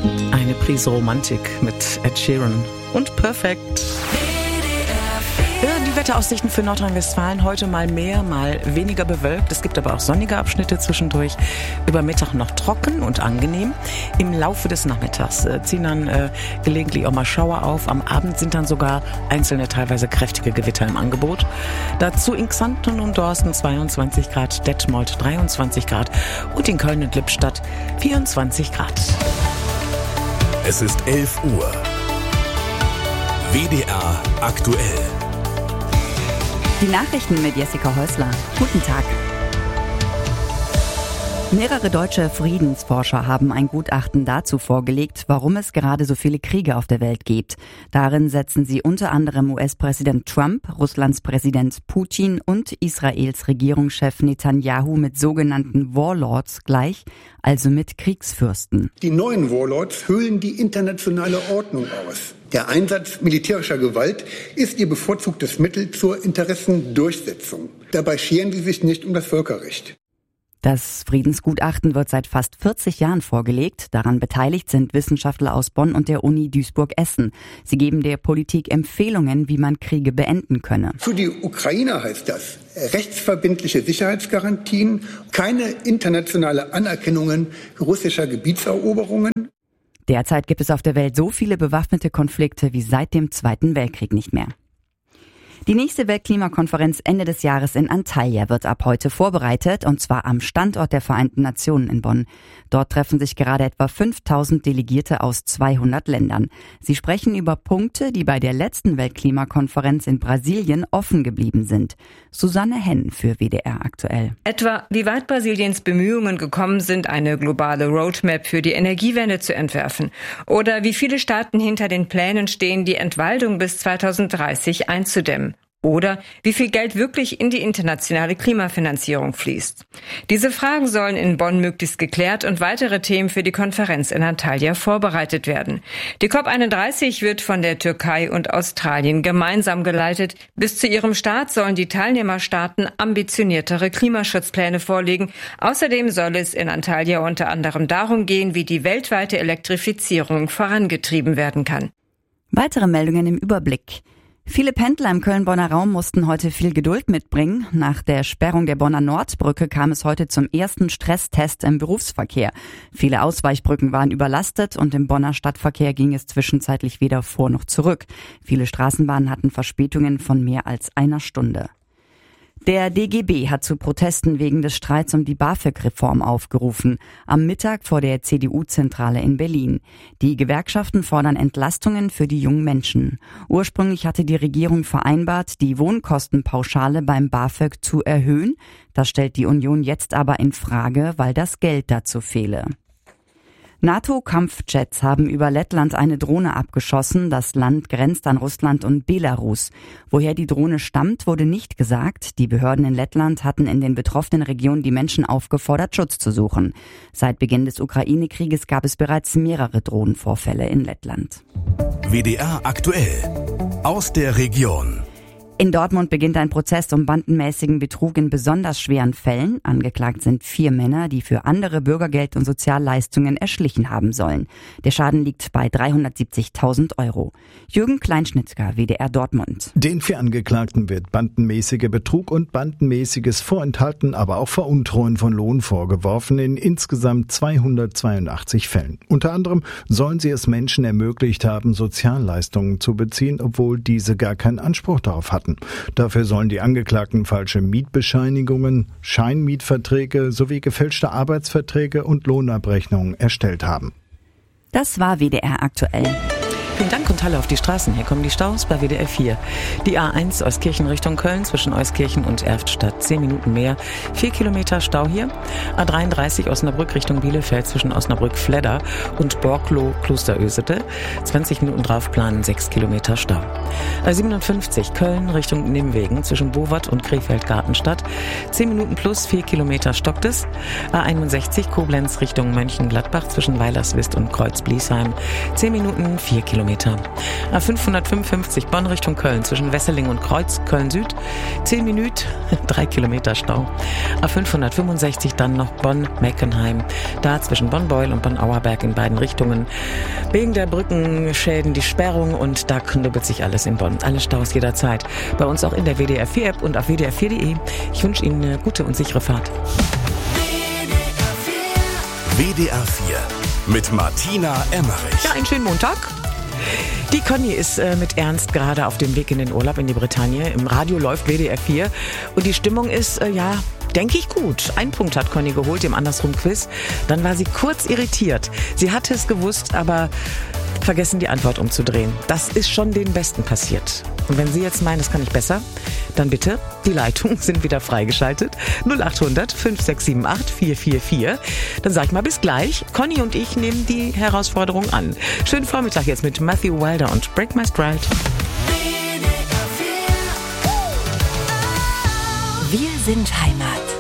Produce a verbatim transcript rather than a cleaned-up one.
Eine Prise Romantik mit Ed Sheeran und Perfekt. Die Wetteraussichten für Nordrhein-Westfalen heute mal mehr, mal weniger bewölkt. Es gibt aber auch sonnige Abschnitte zwischendurch. Über Mittag noch trocken und angenehm. Im Laufe des Nachmittags äh, ziehen dann äh, gelegentlich auch mal Schauer auf. Am Abend sind dann sogar einzelne, teilweise kräftige Gewitter im Angebot. Dazu in Xanten und Dorsten zweiundzwanzig Grad, Detmold dreiundzwanzig Grad und in Köln und Lippstadt vierundzwanzig Grad. Es ist elf Uhr. W D R aktuell. Die Nachrichten mit Jessica Häusler. Guten Tag. Mehrere deutsche Friedensforscher haben ein Gutachten dazu vorgelegt, warum es gerade so viele Kriege auf der Welt gibt. Darin setzen sie unter anderem U S-Präsident Trump, Russlands Präsident Putin und Israels Regierungschef Netanyahu mit sogenannten Warlords gleich, also mit Kriegsfürsten. Die neuen Warlords höhlen die internationale Ordnung aus. Der Einsatz militärischer Gewalt ist ihr bevorzugtes Mittel zur Interessendurchsetzung. Dabei scheren sie sich nicht um das Völkerrecht. Das Friedensgutachten wird seit fast vierzig Jahren vorgelegt. Daran beteiligt sind Wissenschaftler aus Bonn und der Uni Duisburg-Essen. Sie geben der Politik Empfehlungen, wie man Kriege beenden könne. Für die Ukrainer heißt das rechtsverbindliche Sicherheitsgarantien, keine internationale Anerkennungen russischer Gebietseroberungen. Derzeit gibt es auf der Welt so viele bewaffnete Konflikte wie seit dem Zweiten Weltkrieg nicht mehr. Die nächste Weltklimakonferenz Ende des Jahres in Antalya wird ab heute vorbereitet, und zwar am Standort der Vereinten Nationen in Bonn. Dort treffen sich gerade etwa fünftausend Delegierte aus zweihundert Ländern. Sie sprechen über Punkte, die bei der letzten Weltklimakonferenz in Brasilien offen geblieben sind. Susanne Henn für W D R aktuell. Etwa, wie weit Brasiliens Bemühungen gekommen sind, eine globale Roadmap für die Energiewende zu entwerfen. Oder wie viele Staaten hinter den Plänen stehen, die Entwaldung bis zweitausenddreißig einzudämmen. Oder wie viel Geld wirklich in die internationale Klimafinanzierung fließt. Diese Fragen sollen in Bonn möglichst geklärt und weitere Themen für die Konferenz in Antalya vorbereitet werden. Die COP einunddreißig wird von der Türkei und Australien gemeinsam geleitet. Bis zu ihrem Start sollen die Teilnehmerstaaten ambitioniertere Klimaschutzpläne vorlegen. Außerdem soll es in Antalya unter anderem darum gehen, wie die weltweite Elektrifizierung vorangetrieben werden kann. Weitere Meldungen im Überblick. Viele Pendler im Köln-Bonner Raum mussten heute viel Geduld mitbringen. Nach der Sperrung der Bonner Nordbrücke kam es heute zum ersten Stresstest im Berufsverkehr. Viele Ausweichbrücken waren überlastet und im Bonner Stadtverkehr ging es zwischenzeitlich weder vor noch zurück. Viele Straßenbahnen hatten Verspätungen von mehr als einer Stunde. Der D G B hat zu Protesten wegen des Streits um die BAföG-Reform aufgerufen. Am Mittag vor der C D U-Zentrale in Berlin. Die Gewerkschaften fordern Entlastungen für die jungen Menschen. Ursprünglich hatte die Regierung vereinbart, die Wohnkostenpauschale beim BAföG zu erhöhen. Das stellt die Union jetzt aber in Frage, weil das Geld dazu fehle. NATO-Kampfjets haben über Lettland eine Drohne abgeschossen. Das Land grenzt an Russland und Belarus. Woher die Drohne stammt, wurde nicht gesagt. Die Behörden in Lettland hatten in den betroffenen Regionen die Menschen aufgefordert, Schutz zu suchen. Seit Beginn des Ukraine-Krieges gab es bereits mehrere Drohnenvorfälle in Lettland. W D R aktuell. Aus der Region. In Dortmund beginnt ein Prozess um bandenmäßigen Betrug in besonders schweren Fällen. Angeklagt sind vier Männer, die für andere Bürgergeld und Sozialleistungen erschlichen haben sollen. Der Schaden liegt bei dreihundertsiebzigtausend Euro. Jürgen Kleinschnittger, W D R Dortmund. Den vier Angeklagten wird bandenmäßiger Betrug und bandenmäßiges Vorenthalten, aber auch Veruntreuen von Lohn vorgeworfen in insgesamt zweihundertzweiundachtzig Fällen. Unter anderem sollen sie es Menschen ermöglicht haben, Sozialleistungen zu beziehen, obwohl diese gar keinen Anspruch darauf hatten. Dafür sollen die Angeklagten falsche Mietbescheinigungen, Scheinmietverträge sowie gefälschte Arbeitsverträge und Lohnabrechnungen erstellt haben. Das war W D R aktuell. Vielen Dank und Hallo auf die Straßen. Hier kommen die Staus bei W D R vier. Die A eins Euskirchen Richtung Köln zwischen Euskirchen und Erftstadt. Zehn Minuten mehr. Vier Kilometer Stau hier. A dreiunddreißig Osnabrück Richtung Bielefeld zwischen Osnabrück-Fledder und Borklow-Klosterösede. zwanzig Minuten draufplanen, sechs Kilometer Stau. A siebenundfünfzig Köln Richtung Nimwegen zwischen Bowart und Krefeld-Gartenstadt. Zehn Minuten plus, vier Kilometer stockt es. A einundsechzig Koblenz Richtung Mönchengladbach zwischen Weilerswist und Kreuz-Bliesheim. Zehn Minuten, vier Kilometer Kilometer. A fünfhundertfünfundfünfzig Bonn Richtung Köln zwischen Wesseling und Kreuz, Köln Süd, zehn Minuten, drei Kilometer Stau. A fünfhundertfünfundsechzig dann noch Bonn-Meckenheim, da zwischen Bonn-Beul und Bonn-Auerberg in beiden Richtungen. Wegen der Brückenschäden die Sperrung und da knubbelt sich alles in Bonn. Alle Staus jederzeit. Bei uns auch in der W D R vier App und auf w d r vier punkt de. Ich wünsche Ihnen eine gute und sichere Fahrt. W D R vier mit Martina Emmerich. Ja, einen schönen Montag. Die Conny ist äh, mit Ernst gerade auf dem Weg in den Urlaub in die Bretagne. Im Radio läuft W D R vier und die Stimmung ist, äh, ja, denke ich gut. Ein Punkt hat Conny geholt im Andersrum-Quiz. Dann war sie kurz irritiert. Sie hatte es gewusst, aber vergessen die Antwort umzudrehen. Das ist schon den Besten passiert. Und wenn Sie jetzt meinen, das kann ich besser, dann bitte, die Leitungen sind wieder freigeschaltet. null achthundert fünf sechs sieben acht vier vier vier. Dann sag ich mal bis gleich. Conny und ich nehmen die Herausforderung an. Schönen Vormittag jetzt mit Matthew Wilder und Break My Stride. Wir sind Heimat.